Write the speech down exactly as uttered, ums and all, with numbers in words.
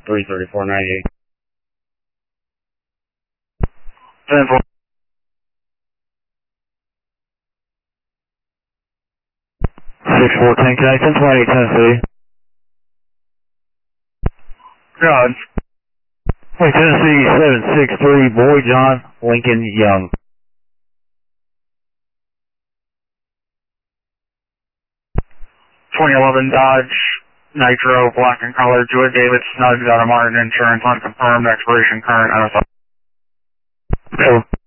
three thirty-four ninety-eight. ten four. six fourteen, connecting twenty Tennessee. God. Hey, Tennessee seven six three, Boy John Lincoln Young. twenty eleven Dodge Nitro, black and color, Joy David Snugs out of Martin Insurance, unconfirmed, expiration current, N S L.